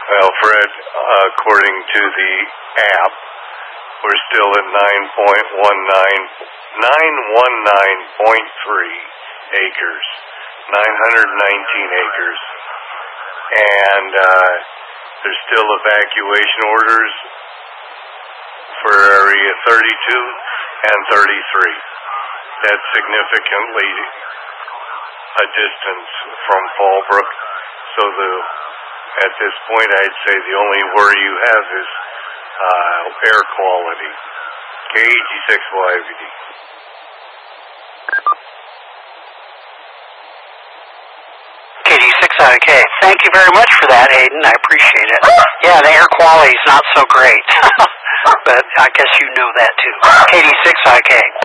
Well, Fred, according to the app, we're still at 919.3 acres, 919 acres. And there's still evacuation orders for Area 32 and 33. That's significantly a distance from Fallbrook. So at this point, I'd say the only worry you have is air quality. KG6YVD. KG6, okay. Thank you very much for that, Hayden. I appreciate it. Yeah, the air quality's not so great. But I guess you know that too. KD6IK.